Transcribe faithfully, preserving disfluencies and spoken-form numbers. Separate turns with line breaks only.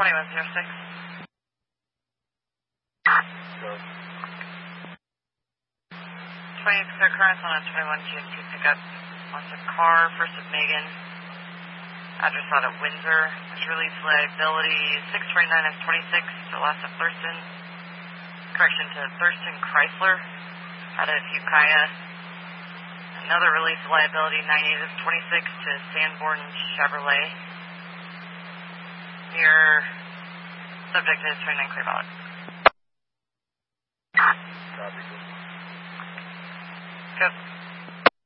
twenty-one oh six.
So,
twentieth clear currents on a twenty-one G M T pickup. Wants a car, first of Megan. Address out at Windsor. Which release liability six twenty-nine F twenty-six to last of Thurston. Correction to Thurston Chrysler out of Ukiah. Another release liability nine eight F twenty-six to Sanborn Chevrolet. Your subject is twenty-nine clear ballot.